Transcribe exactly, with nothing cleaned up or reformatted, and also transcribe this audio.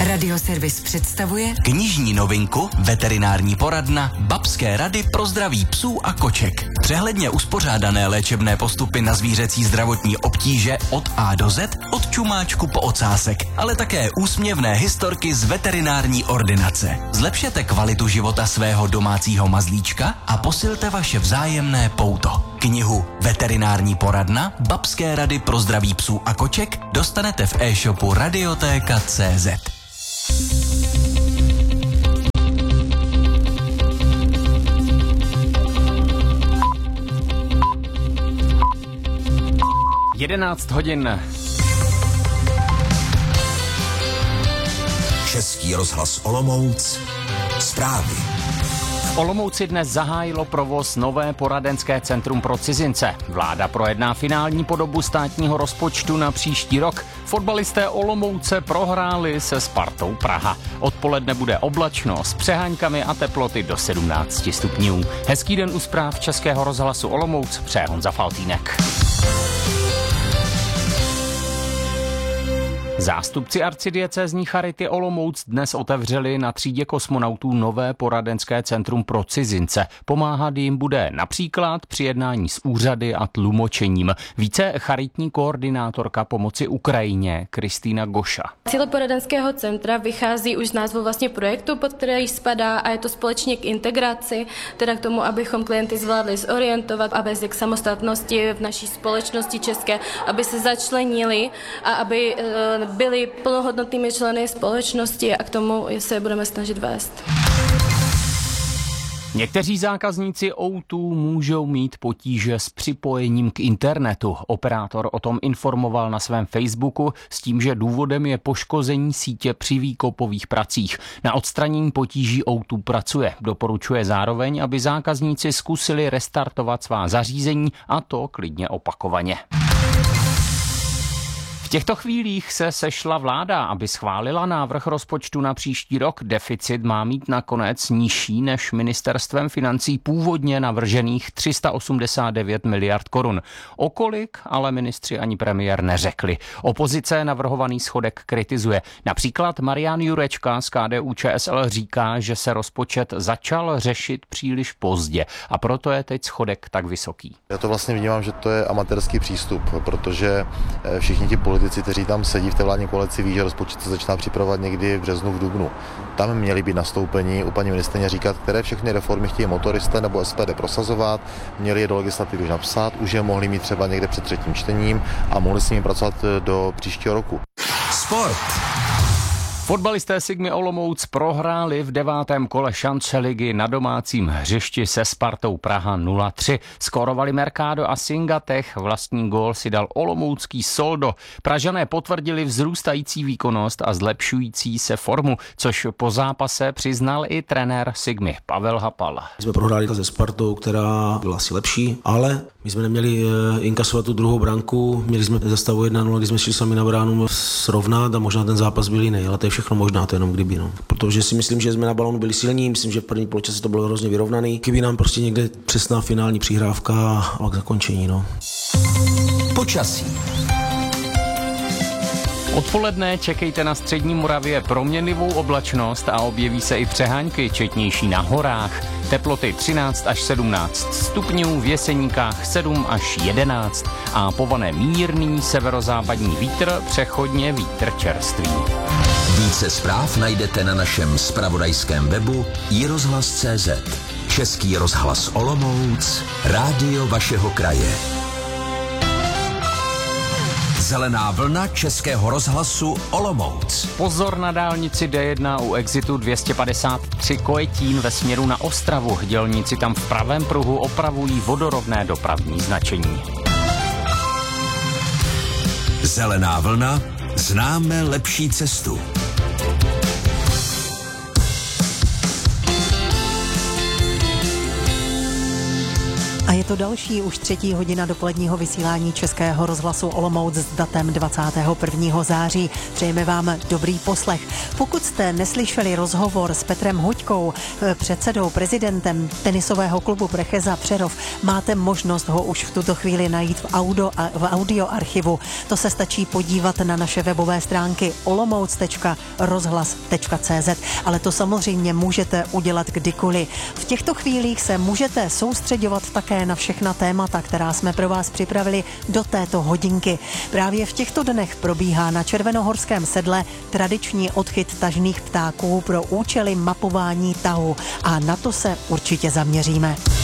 Radioservis představuje knižní novinku Veterinární poradna Babské rady pro zdraví psů a koček. Přehledně uspořádané léčebné postupy na zvířecí zdravotní obtíže od A do Z, od čumáčku po ocásek, ale také úsměvné historky z veterinární ordinace. Zlepšete kvalitu života svého domácího mazlíčka a posilte vaše vzájemné pouto. Knihu Veterinární poradna Babské rady pro zdraví psů a koček dostanete v e-shopu radiotéka tečka cé zet. jedenáct hodin. Český rozhlas Olomouc. Zprávy. V Olomouci dnes zahájilo provoz nové poradenské centrum pro cizince. Vláda projedná finální podobu státního rozpočtu na příští rok. Fotbalisté Olomouce prohráli se Spartou Praha. Odpoledne bude oblačno s přeháňkami a teploty do sedmnáct stupňů. Hezký den u zpráv Českého rozhlasu Olomouc, přeje Honza Faltýnek. Zástupci arcidiecézní Charity Olomouc dnes otevřeli na třídě kosmonautů nové poradenské centrum pro cizince. Pomáhat jim bude například při jednání s úřady a tlumočením. Více charitní koordinátorka pomoci Ukrajině Kristýna Goša. Cíle poradenského centra vychází už z názvu vlastně projektu, pod který spadá, a je to společně k integraci, teda k tomu, abychom klienty zvládli zorientovat a vést k samostatnosti v naší společnosti české, aby se začlenili a aby byli plnohodnotnými členy společnosti, a k tomu se budeme snažit vést. Někteří zákazníci O dva můžou mít potíže s připojením k internetu. Operátor o tom informoval na svém Facebooku s tím, že důvodem je poškození sítě při výkopových pracích. Na odstranění potíží O dva pracuje. Doporučuje zároveň, aby zákazníci zkusili restartovat svá zařízení, a to klidně opakovaně. V těchto chvílích se sešla vláda, aby schválila návrh rozpočtu na příští rok. Deficit má mít nakonec nižší než ministerstvem financí původně navržených tři sta osmdesát devět miliard korun. O kolik ale ministři ani premiér neřekli. Opozice navrhovaný schodek kritizuje. Například Marian Jurečka z K D U Č S L říká, že se rozpočet začal řešit příliš pozdě a proto je teď schodek tak vysoký. Já to vlastně vnímám, že to je amatérský přístup, protože všichni ti politici, kteří tam sedí v té vládní koalici, ví, že rozpočet se začíná připravovat někdy v březnu, v dubnu. Tam měli být nastoupení u paní ministryně říkat, které všechny reformy chtějí motoristé nebo S P D prosazovat, měli je do legislativy už napsat, už je mohli mít třeba někde před třetím čtením a mohli s nimi pracovat do příštího roku. Sport. Fotbalisté Sigmy Olomouc prohráli v devátém kole šance ligy na domácím hřišti se Spartou Praha nula tři. Skórovali Mercado a Singatech, vlastní gól si dal olomoucký Soldo. Pražané potvrdili vzrůstající výkonnost a zlepšující se formu, což po zápase přiznal i trenér Sigmy Pavel Hapal. My jsme prohráli se Spartou, která byla asi lepší, ale my jsme neměli inkasovat tu druhou branku, měli jsme za stavu jedna nula, když jsme šli sami na bránu srovnat a možná ten zápas byl jiný, ale to je všechno možná, to jenom kdyby. No. Protože si myslím, že jsme na balónu byli silní, myslím, že v první poločase to bylo hrozně vyrovnaný. Chybí nám prostě někde přesná finální přihrávka a k zakončení. No. Počasí. Odpoledne čekejte na střední Moravě proměnlivou oblačnost a objeví se i přehánky, četnější na horách. Teploty třináct až sedmnáct stupňů, v Jeseníkách sedm až jedenáct a povane mírný severozápadní vítr, přechodně vítr čerstvý. Více zpráv najdete na našem zpravodajském webu i rozhlas tečka cé zet. Český rozhlas Olomouc, rádio vašeho kraje. Zelená vlna Českého rozhlasu Olomouc. Pozor na dálnici D jedna u exitu dvě stě padesát tři Kojetín ve směru na Ostravu. Dělníci tam v pravém pruhu opravují vodorovné dopravní značení. Zelená vlna, známe lepší cestu. A je to další už třetí hodina dopoledního vysílání Českého rozhlasu Olomouc s datem dvacátého prvního září. Přejeme vám dobrý poslech. Pokud jste neslyšeli rozhovor s Petrem Huďkou, předsedou, prezidentem tenisového klubu Precheza Přerov, máte možnost ho už v tuto chvíli najít v, audio, v audioarchivu. To se stačí podívat na naše webové stránky olomouc tečka rozhlas tečka cé zet, ale to samozřejmě můžete udělat kdykoliv. V těchto chvílích se můžete soustředovat také na všechna témata, která jsme pro vás připravili do této hodinky. Právě v těchto dnech probíhá na Červenohorském sedle tradiční odchyt tažných ptáků pro účely mapování tahu a na to se určitě zaměříme.